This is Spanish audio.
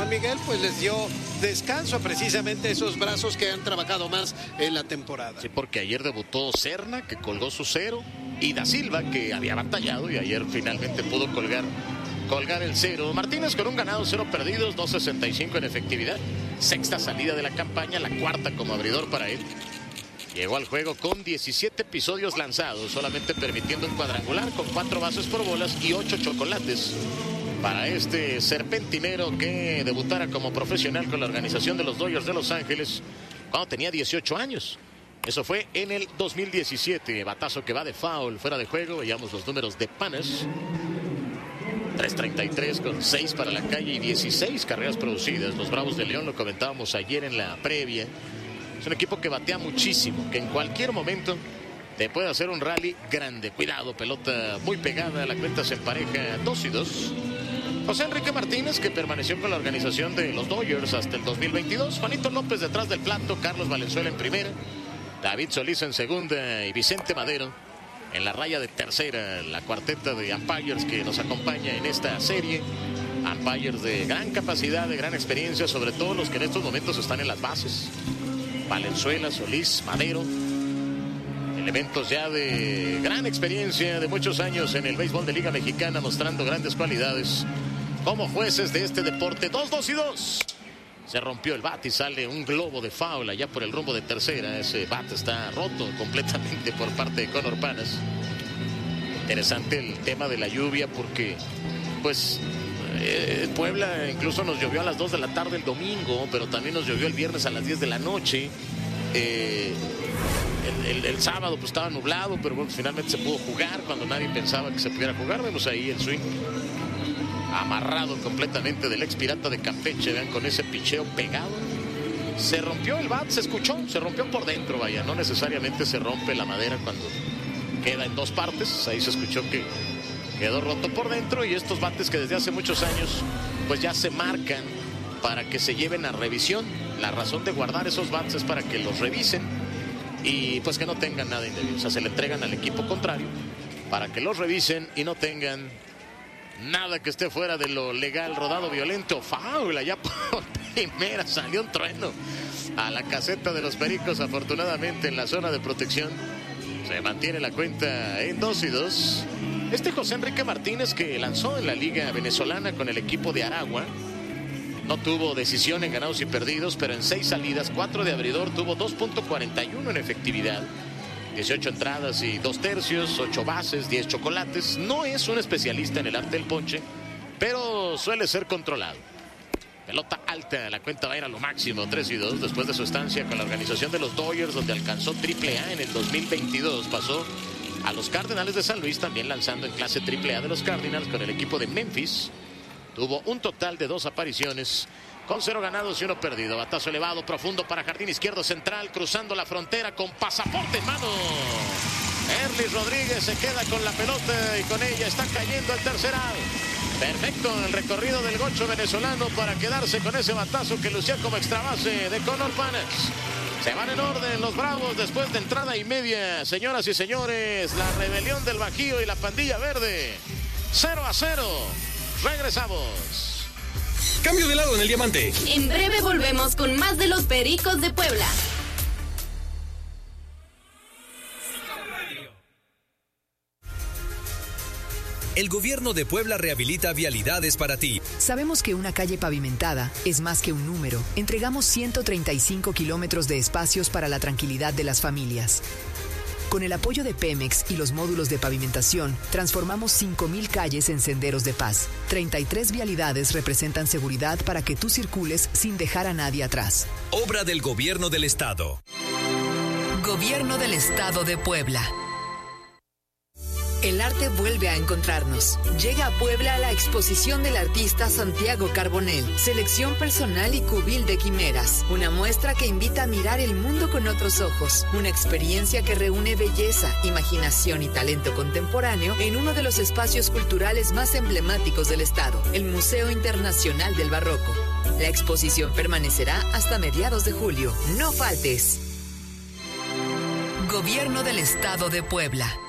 Juan Miguel, pues les dio descanso precisamente a esos brazos que han trabajado más en la temporada. Sí, porque ayer debutó Serna, que colgó su 0, y Da Silva, que había batallado y ayer finalmente pudo colgar el 0. Martínez con un ganado, 0 perdidos, 2.65 en efectividad. Sexta salida de la campaña, la cuarta como abridor para él. Llegó al juego con 17 episodios lanzados, solamente permitiendo un cuadrangular con 4 bases por bolas y 8 chocolates. Para este serpentinero que debutara como profesional con la organización de los Dodgers de Los Ángeles cuando tenía 18 años. Eso fue en el 2017. Batazo que va de foul, fuera de juego. Veamos los números de Panas. 3.33 con 6 para la calle y 16 carreras producidas. Los Bravos de León, lo comentábamos ayer en la previa. Es un equipo que batea muchísimo, que en cualquier momento te puede hacer un rally grande. Cuidado, pelota muy pegada, la cuenta se empareja 2-2. José Enrique Martínez, que permaneció con la organización de los Dodgers hasta el 2022. Juanito López detrás del plato, Carlos Valenzuela en primera, David Solís en segunda y Vicente Madero en la raya de tercera. La cuarteta de umpires que nos acompaña en esta serie. Umpires de gran capacidad, de gran experiencia, sobre todo los que en estos momentos están en las bases. Valenzuela, Solís, Madero. Elementos ya de gran experiencia, de muchos años en el béisbol de Liga Mexicana, mostrando grandes cualidades como jueces de este deporte. 2-2. Se rompió el bat y sale un globo de foul allá por el rumbo de tercera. Ese bat está roto completamente por parte de Conor Panas. Interesante el tema de la lluvia porque, pues, Puebla incluso nos llovió a las 2 de la tarde el domingo, pero también nos llovió el viernes a las 10 de la noche. El sábado pues estaba nublado, pero bueno, finalmente se pudo jugar cuando nadie pensaba que se pudiera jugar. Vemos ahí el swing amarrado completamente del ex Pirata de Campeche. Vean, con ese picheo pegado. Se rompió el bat, se escuchó, se rompió por dentro, vaya. No necesariamente se rompe la madera cuando queda en dos partes. Ahí se escuchó que quedó roto por dentro, y estos bates que desde hace muchos años pues ya se marcan para que se lleven a revisión. La razón de guardar esos bates es para que los revisen y pues que no tengan nada indebido. O sea, se le entregan al equipo contrario para que los revisen y no tengan nada que esté fuera de lo legal. Rodado violento, foul allá por primera, salió un trueno a la caseta de los Pericos. Afortunadamente en la zona de protección se mantiene la cuenta en 2-2. Este José Enrique Martínez, que lanzó en la liga venezolana con el equipo de Aragua, no tuvo decisión en ganados y perdidos, pero en 6 salidas, 4 de abridor, tuvo 2.41 en efectividad, 18 entradas y 2 tercios, 8 bases, 10 chocolates. No es un especialista en el arte del ponche, pero suele ser controlado. Pelota alta, la cuenta va a ir a lo máximo, 3-2, después de su estancia con la organización de los Dodgers, donde alcanzó AAA en el 2022. Pasó a los Cardenales de San Luis, también lanzando en clase AAA de los Cardinals con el equipo de Memphis. Tuvo un total de 2 apariciones, con 0 ganados y 1 perdido. Batazo elevado, profundo para jardín izquierdo central, cruzando la frontera con pasaporte en mano. Erlis Rodríguez se queda con la pelota y con ella está cayendo el tercer out. Perfecto el recorrido del gocho venezolano para quedarse con ese batazo que lucía como extra base de Conor Panas. Se van en orden los Bravos después de entrada y media. Señoras y señores, la rebelión del Bajío y la pandilla verde. 0-0. Regresamos. Cambio de lado en el diamante. En breve volvemos con más de los Pericos de Puebla. El gobierno de Puebla rehabilita vialidades para ti. Sabemos que una calle pavimentada es más que un número. Entregamos 135 kilómetros de espacios para la tranquilidad de las familias. Con el apoyo de Pemex y los módulos de pavimentación, transformamos 5,000 calles en senderos de paz. 33 vialidades representan seguridad para que tú circules sin dejar a nadie atrás. Obra del Gobierno del Estado. Gobierno del Estado de Puebla. El arte vuelve a encontrarnos. Llega a Puebla la exposición del artista Santiago Carbonell, selección personal y cubil de quimeras. Una muestra que invita a mirar el mundo con otros ojos. Una experiencia que reúne belleza, imaginación y talento contemporáneo en uno de los espacios culturales más emblemáticos del estado, el Museo Internacional del Barroco. La exposición permanecerá hasta mediados de julio. No faltes. Gobierno del Estado de Puebla.